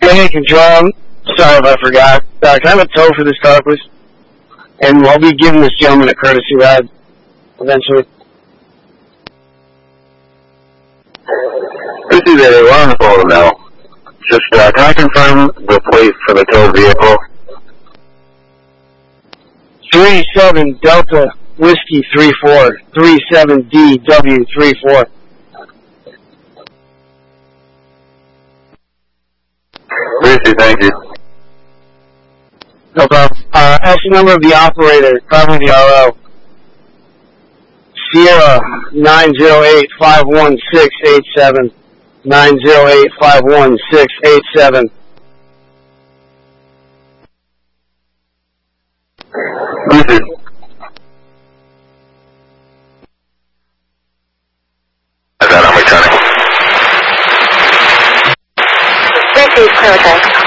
Hey, Control. Sorry if I forgot. Can I have a tow for this car, please? And I'll be giving this gentleman a courtesy ride eventually. This is a wonderful now. Just, can I confirm the plate for the tow vehicle? 37 Delta Whiskey 34, 37DW34. Lucy, thank you. No problem. Ask the number of the operator, probably the RO. Sierra 908-516-87. 908-516-87. Lucy. I got on my turning. Lucy, clear attack.